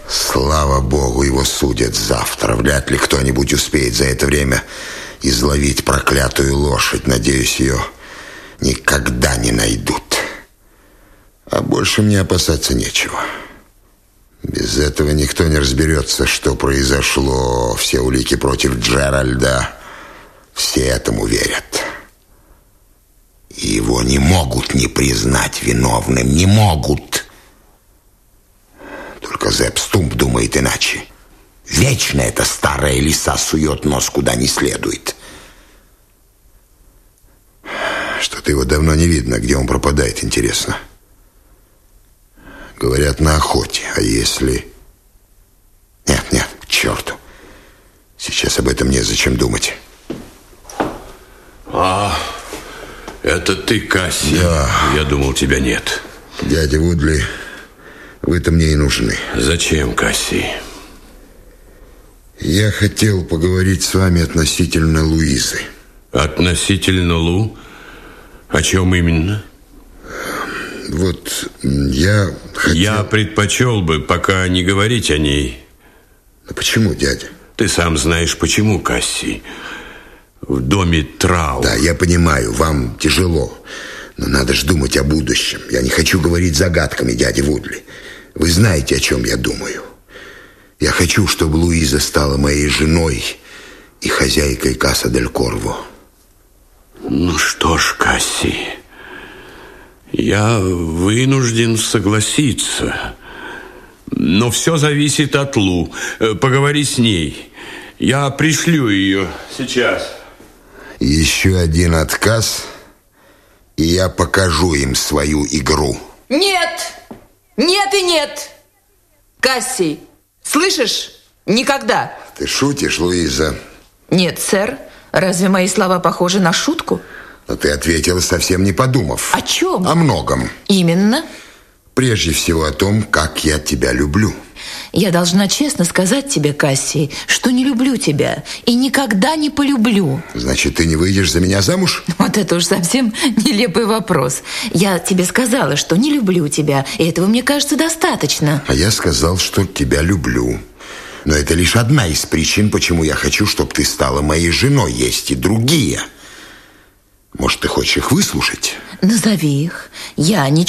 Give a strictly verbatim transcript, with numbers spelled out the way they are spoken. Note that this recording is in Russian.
Слава богу, его судят завтра. Вряд ли кто-нибудь успеет за это время изловить проклятую лошадь. Надеюсь, ее никогда не найдут. А больше мне опасаться нечего. Без этого никто не разберется, что произошло. Все улики против Джеральда. Все этому верят. И его не могут не признать виновным. Не могут. Только Зепп Стумп думает иначе. Вечно эта старая лиса сует нос куда не следует. Что-то его давно не видно. Где он пропадает, интересно. Говорят, на охоте. А если... Нет, нет, к черту. Сейчас об этом незачем думать. А, это ты, Касси? Да. Я думал, тебя нет. Дядя Вудли, вы-то мне и нужны. Зачем, Касси? Я хотел поговорить с вами относительно Луизы. Относительно Лу? О чем именно? Вот я хотел... Я предпочел бы пока не говорить о ней. А почему, дядя? Ты сам знаешь, почему, Касси. В доме траур. Да, я понимаю, вам тяжело. Но надо же думать о будущем. Я не хочу говорить загадками, дядя Вудли. Вы знаете, о чем я думаю. Я хочу, чтобы Луиза стала моей женой и хозяйкой Касса-дель-Корво. Ну что ж, Касси, я вынужден согласиться. Но все зависит от Лу. Поговори с ней. Я пришлю ее сейчас. Еще один отказ, и я покажу им свою игру. Нет! Нет и нет! Касси, слышишь? Никогда. Ты шутишь, Луиза? Нет, сэр. Разве мои слова похожи на шутку? Но ты ответила, совсем не подумав. О чем? О многом. Именно? Прежде всего о том, как я тебя люблю. Я должна честно сказать тебе, Касси, что не люблю тебя и никогда не полюблю. Значит, ты не выйдешь за меня замуж? Вот это уж совсем нелепый вопрос. Я тебе сказала, что не люблю тебя, и этого, мне кажется, достаточно. А я сказал, что тебя люблю. Но это лишь одна из причин, почему я хочу, чтобы ты стала моей женой. Есть и другие. Может, ты хочешь их выслушать? Назови их. Я не